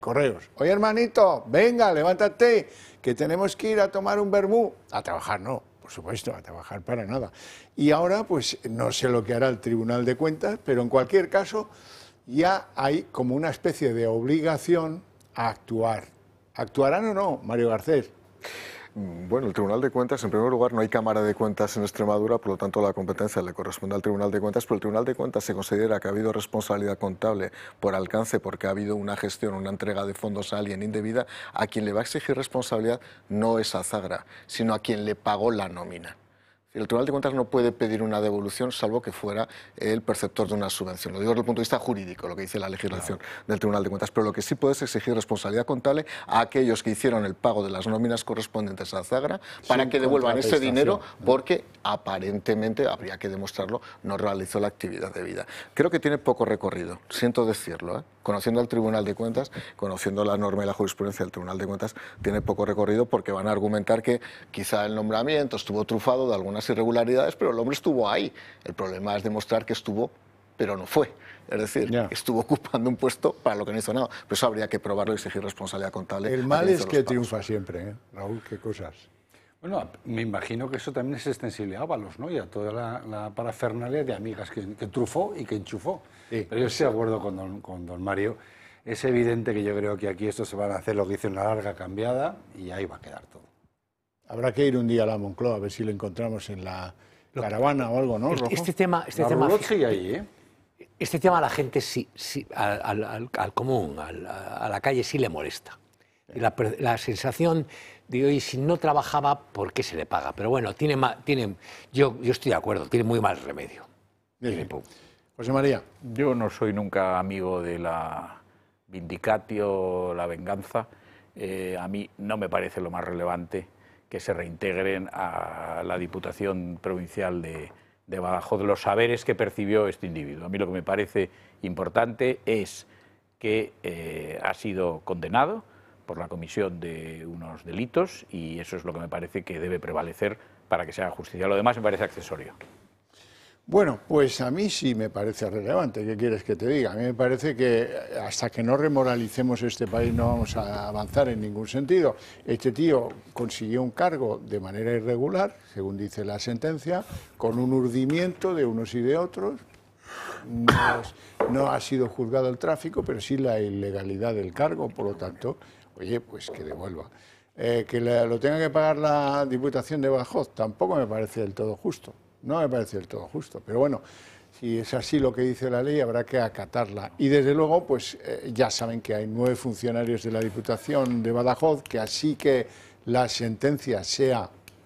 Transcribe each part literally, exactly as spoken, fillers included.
correos. Oye, hermanito, venga, levántate, que tenemos que ir a tomar un vermú. A trabajar no, por supuesto, a trabajar para nada. Y ahora, pues, no sé lo que hará el Tribunal de Cuentas, pero en cualquier caso, ya hay como una especie de obligación a actuar. ¿Actuarán o no, Mario Garcés? Bueno, el Tribunal de Cuentas, en primer lugar, no hay Cámara de Cuentas en Extremadura, por lo tanto la competencia le corresponde al Tribunal de Cuentas, pero el Tribunal de Cuentas se considera que ha habido responsabilidad contable por alcance, porque ha habido una gestión, una entrega de fondos a alguien indebida. A quien le va a exigir responsabilidad no es a Zagra, sino a quien le pagó la nómina. El Tribunal de Cuentas no puede pedir una devolución salvo que fuera el perceptor de una subvención. Lo digo desde el punto de vista jurídico, lo que dice la legislación claro. del Tribunal de Cuentas. Pero lo que sí puede es exigir responsabilidad contable a aquellos que hicieron el pago de las nóminas correspondientes a Zagra para que devuelvan ese dinero porque aparentemente, habría que demostrarlo, no realizó la actividad debida. Creo que tiene poco recorrido, siento decirlo, ¿eh? Conociendo al Tribunal de Cuentas, conociendo la norma y la jurisprudencia del Tribunal de Cuentas, tiene poco recorrido porque van a argumentar que quizá el nombramiento estuvo trufado de algunas irregularidades, pero el hombre estuvo ahí. El problema es demostrar que estuvo, pero no fue. Es decir, yeah. estuvo ocupando un puesto para lo que no hizo nada. Pero eso habría que probarlo y exigir responsabilidad contable. El mal es que triunfa siempre, ¿eh? Raúl, ¿qué cosas? Bueno, me imagino que eso también es extensible a Ábalos, ¿no? Y a toda la, la parafernalia de amigas que, que trufó y que enchufó. Sí, pero yo estoy de acuerdo con don, con don Mario. Es evidente que yo creo que aquí esto se van a hacer lo que hizo en la larga cambiada y ahí va a quedar todo. Habrá que ir un día a la Moncloa a ver si lo encontramos en la caravana o algo, ¿no, Rojo? Este tema, este la tema, sigue ahí, ¿eh? Este tema a la gente sí, sí al, al, al común, al, a la calle sí le molesta. Y la, la sensación de hoy, si no trabajaba, ¿por qué se le paga? Pero bueno, tiene, tiene yo, yo estoy de acuerdo, tiene muy mal remedio. Bien. José María. Yo no soy nunca amigo de la vindicatio, la venganza. Eh, a mí no me parece lo más relevante que se reintegren a la Diputación Provincial de, de Badajoz los saberes que percibió este individuo. A mí lo que me parece importante es que eh, ha sido condenado por la comisión de unos delitos y eso es lo que me parece que debe prevalecer para que se haga justicia. Lo demás me parece accesorio. Bueno, pues a mí sí me parece relevante. ¿Qué quieres que te diga? A mí me parece que hasta que no remoralicemos este país no vamos a avanzar en ningún sentido. Este tío consiguió un cargo de manera irregular, según dice la sentencia, con un urdimiento de unos y de otros. No, no ha sido juzgado el tráfico, pero sí la ilegalidad del cargo, por lo tanto, oye, pues que devuelva. Eh, que le, lo tenga que pagar la Diputación de Badajoz tampoco me parece del todo justo. No me parece del todo justo, pero bueno, si es así lo que dice la ley, habrá que acatarla. Y desde luego, pues eh, ya saben que hay nueve funcionarios de la Diputación de Badajoz que así que la sentencia sea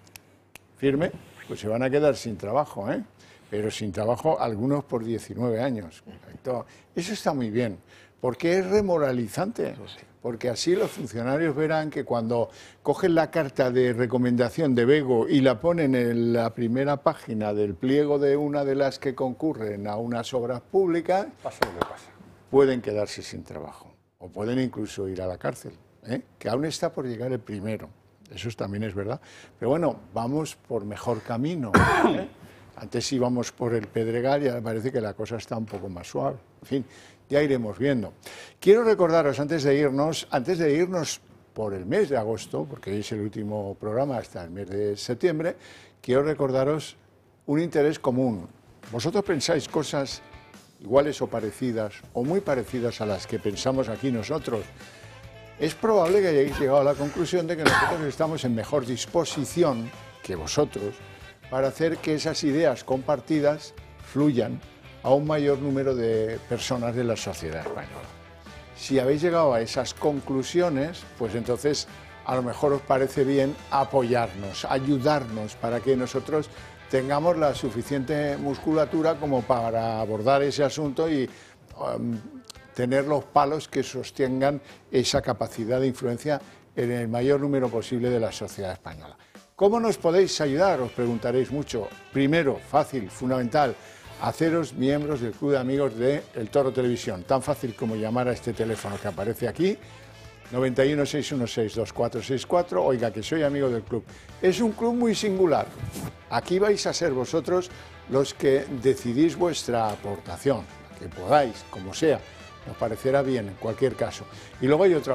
firme, pues se van a quedar sin trabajo, ¿eh? Pero sin trabajo algunos por diecinueve años. Eso está muy bien, porque es remoralizante. Porque así los funcionarios verán que cuando cogen la carta de recomendación de Bego y la ponen en la primera página del pliego de una de las que concurren a unas obras públicas, pasa lo que pasa. Pueden quedarse sin trabajo o pueden incluso ir a la cárcel, ¿eh? Que aún está por llegar el primero. Eso también es verdad. Pero bueno, vamos por mejor camino, ¿eh? Antes íbamos por el Pedregal y ahora parece que la cosa está un poco más suave. En fin, ya iremos viendo. Quiero recordaros, antes de irnos, antes de irnos por el mes de agosto, porque hoy es el último programa hasta el mes de septiembre, quiero recordaros un interés común. Vosotros pensáis cosas iguales o parecidas, o muy parecidas a las que pensamos aquí nosotros. Es probable que hayáis llegado a la conclusión de que nosotros estamos en mejor disposición que vosotros para hacer que esas ideas compartidas fluyan a un mayor número de personas de la sociedad española. Si habéis llegado a esas conclusiones, pues entonces a lo mejor os parece bien apoyarnos, ayudarnos para que nosotros tengamos la suficiente musculatura como para abordar ese asunto y um, tener los palos que sostengan esa capacidad de influencia en el mayor número posible de la sociedad española. ¿Cómo nos podéis ayudar? Os preguntaréis mucho. Primero, fácil, fundamental, haceros miembros del Club de Amigos de El Toro Televisión. Tan fácil como llamar a este teléfono que aparece aquí, noventa y uno, seiscientos dieciséis, veinticuatro sesenta y cuatro. Oiga, que soy amigo del club. Es un club muy singular. Aquí vais a ser vosotros los que decidís vuestra aportación, que podáis, como sea. nos parecerá bien en cualquier caso. Y luego hay otra